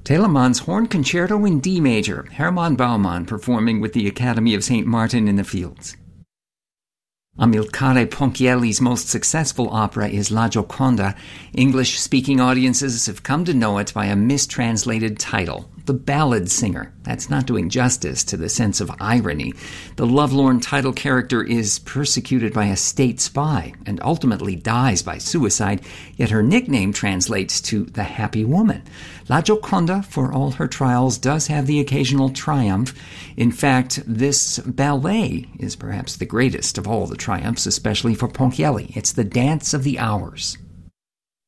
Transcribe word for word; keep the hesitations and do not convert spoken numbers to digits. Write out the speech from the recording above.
Telemann's Horn Concerto in D major, Hermann Baumann performing with the Academy of Saint Martin in the Fields. Amilcare Ponchielli's most successful opera is La Gioconda. English-speaking audiences have come to know it by a mistranslated title, The Ballad Singer. That's not doing justice to the sense of irony. The lovelorn title character is persecuted by a state spy and ultimately dies by suicide, yet her nickname translates to the happy woman. La Gioconda, for all her trials, does have the occasional triumph. In fact, this ballet is perhaps the greatest of all the triumphs, especially for Ponchielli. It's the Dance of the Hours.